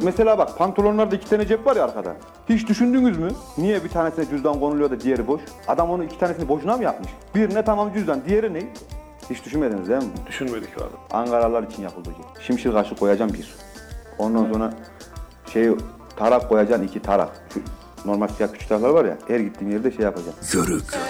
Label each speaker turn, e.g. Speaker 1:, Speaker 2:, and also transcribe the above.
Speaker 1: Mesela bak pantolonlarda 2 tane cep var ya arkada. Hiç düşündünüz mü? Niye bir tanesine cüzdan konuluyor da diğeri boş? Adam onu 2 tanesini boşuna mı yapmış? Birine tamam cüzdan, diğeri ne? Hiç düşünmediniz değil mi?
Speaker 2: Düşünmedik abi.
Speaker 1: Ankaralılar için yapıldı. Şimşir kaşı koyacağım bir. Ondan sonra tarak koyacaksın 2 tarak. Şu normal siyah küçük taraklar var ya, her gittiğim yerde şey yapacağım.
Speaker 3: Yörük.